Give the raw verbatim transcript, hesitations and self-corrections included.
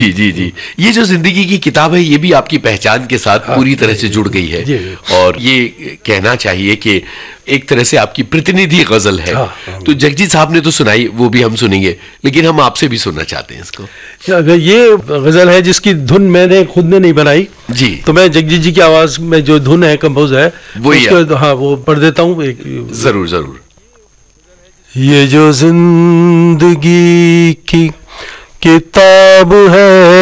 जी जी जी, ये जो जिंदगी की किताब है ये भी आपकी पहचान के साथ हाँ, पूरी तरह से जुड़ गई है। जी, और ये कहना चाहिए कि एक तरह से आपकी प्रतिनिधि गजल है। हाँ, हाँ, तो जगजीत साहब ने तो सुनाई, वो भी हम सुनेंगे, लेकिन हम आपसे भी सुनना चाहते हैं इसको। अगर ये गजल है जिसकी धुन मैंने खुद ने नहीं बनाई जी, तो मैं जगजीत जी की आवाज में जो धुन है कंपोज है वही उसको हाँ वो पढ़ देता हूँ। एक जरूर जरूर। ये जो जिंदगी की किताब है